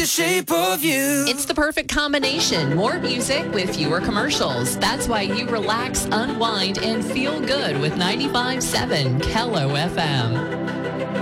shape of you. It's the perfect combination. More music with fewer commercials. That's why you relax, unwind, and feel good with 95.7 Kello FM.